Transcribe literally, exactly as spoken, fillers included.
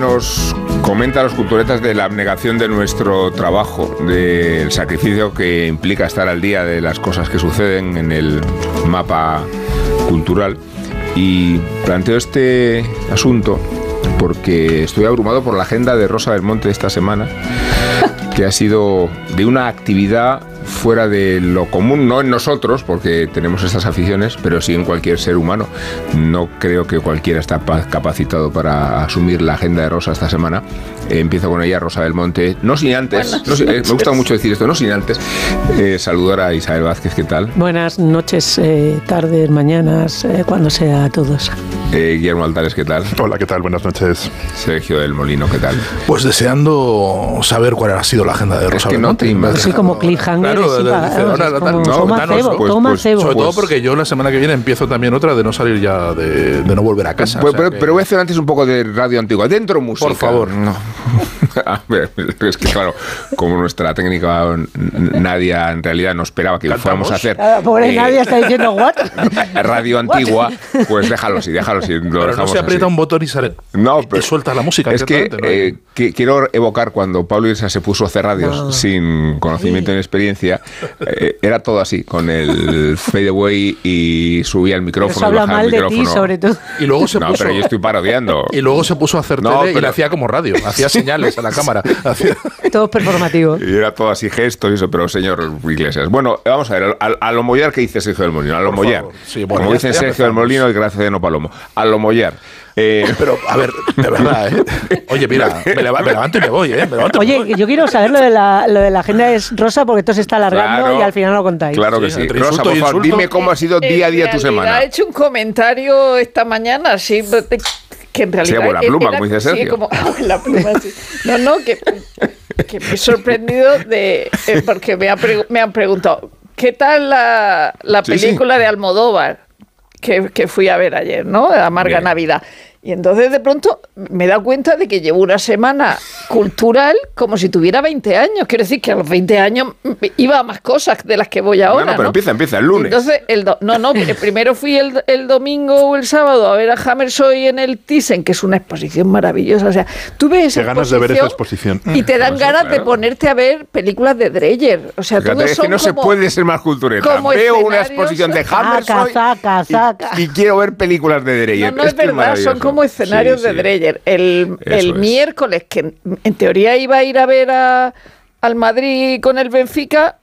nos comenta los culturetas de la abnegación de nuestro trabajo, del sacrificio que implica estar al día de las cosas que suceden en el mapa cultural. Y planteo este asunto porque estoy abrumado por la agenda de Rosa del Monte de esta semana, que ha sido de una actividad fuera de lo común, no en nosotros, porque tenemos estas aficiones, pero sí en cualquier ser humano. No creo que cualquiera está capacitado para asumir la agenda de Rosa esta semana. Eh, empiezo con ella, Rosa del Monte. No sin antes, no, eh, me gusta mucho decir esto, no sin antes, eh, saludar a Isabel Vázquez, ¿qué tal? Buenas noches, eh, tardes, mañanas, eh, cuando sea a todos. Eh, Guillermo Altares, ¿qué tal? Hola, ¿qué tal? Buenas noches. Sergio del Molino, ¿qué tal? Pues deseando saber cuál ha sido la agenda de Rosa es que del no Monte. Te Soy como cliffhanger. Claro, sí, de, de, para, de, ahora, es como, no, toma danos, cebo, pues, toma pues, cebo. Sobre pues, todo porque yo la semana que viene empiezo también otra de no salir ya de, de no volver a casa. Pues, o sea pero, que... pero voy a hacer antes un poco de radio antigua. Dentro música. Por favor. No. A ver, es que claro, como nuestra técnica Nadia en realidad no esperaba que ¿Cantamos? fuéramos a hacer Ah, pobre eh, Nadia está diciendo what. radio antigua, pues déjalo así, déjalo así. Lo Pero dejamos no se aprieta así. un botón y sale. No, y, pero y suelta la música. es que, ¿no? eh, que quiero evocar cuando Pablo Iglesias se puso a hacer radios No. sin conocimiento ni experiencia. Eh, era todo así, con el fade away y subía el micrófono. Eso habla y bajaba mal el de micrófono. ti, sobre todo. Y luego se No, puso... pero yo estoy parodiando. Y luego se puso a hacer No, tele y pero- le hacía como radio. Hacía señales a la cámara. Hacía... Todo es performativo. Y era todo así gestos y eso, pero señor Iglesias. Bueno, vamos a ver, a, a lo mollar que dice Sergio del Molino, a lo Por mollar. favor. Sí, bueno, Como ya- dice ya Sergio del empezamos. Molino y Graciano Palomo. A lo mollar. Eh, Pero, a ver, de verdad, ¿eh? Oye, mira, me, leva- me levanto y me voy, ¿eh? Me levanto y me Oye, voy. yo quiero saber lo de la, lo de la agenda es Rosa porque esto se está alargando Claro. y al final no lo contáis. claro que Sí, sí. entre Rosa, insulto por y favor, insulto. dime cómo ha sido día a día tu En semana. realidad he hecho un comentario esta mañana, sí, que en realidad... Sí, abuela era- pluma, era- como dice sí, Sergio. como abuela pluma, sí. No, no, que, que me he sorprendido de... eh, porque me, ha pregu- me han preguntado, ¿qué tal la, la Sí, sí. película de Almodóvar que, que fui a ver ayer, ¿no? Amarga Bien. Navidad. Y entonces de pronto me he dado cuenta de que llevo una semana cultural como si tuviera veinte años. Quiero decir que a los veinte años iba a más cosas de las que voy ahora. No, no, pero ¿no? empieza, empieza el lunes. Entonces, el do- no, no, eh, primero fui el, el domingo o el sábado a ver a Hammershøi en el Thyssen, que es una exposición maravillosa. O sea, tú ves esa Qué ganas de ver esa exposición. y te dan Pues, ganas claro. de ponerte a ver películas de Dreyer. O sea, Fíjate, todos es son que no se como- puede ser más cultureta. como Veo una escenarios. exposición de Saca, Hammershøi saca, saca. y, y quiero ver películas de Dreyer. No, no es verdad, son como escenarios de Dreyer. El, Eso el es. miércoles, que en, en teoría iba a ir a ver a, al Madrid con el Benfica,